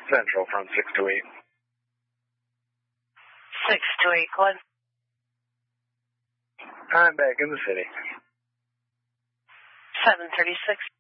Central from 6 to 8. 6 to 8, Glenn. I'm back in the city. 736.